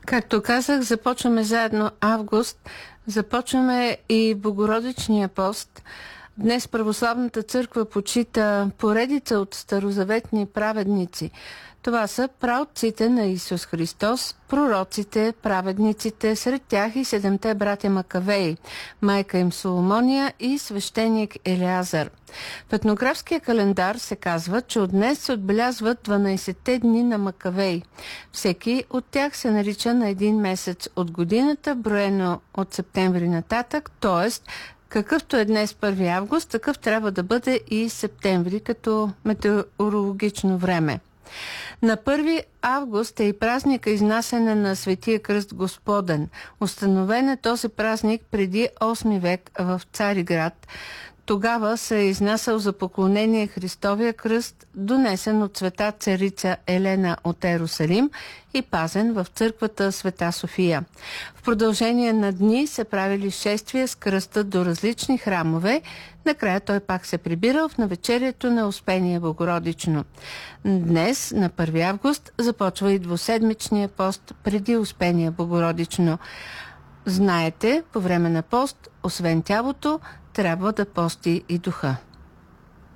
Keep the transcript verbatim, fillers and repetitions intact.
Както казах, започваме заедно август, започваме и Богородичния пост. Днес Православната църква почита поредица от старозаветни праведници. Това са праотците на Исус Христос, пророците, праведниците, сред тях и седемте братя Макавеи, майка им Соломония и свещеник Елеазар. В етнографския календар се казва, че от днес се отбелязват дванайсетте дни на Макавеи. Всеки от тях се нарича на един месец от годината, броено от септември нататък, т.е. какъвто е днес първи август, такъв трябва да бъде и септември като метеорологично време. На първи август е и празника изнасяне на Светия кръст Господен. Установен е този празник преди осми век в Цариград. Тогава се е изнасял за поклонение Христовия кръст, донесен от света царица Елена от Ерусалим и пазен в църквата Света София. В продължение на дни се правили шествия с кръста до различни храмове. Накрая той пак се прибирал в навечерието на Успение Богородично. Днес, на първи август, започва и двуседмичния пост преди Успение Богородично. Знаете, по време на пост, освен тялото, трябва да пости и духа.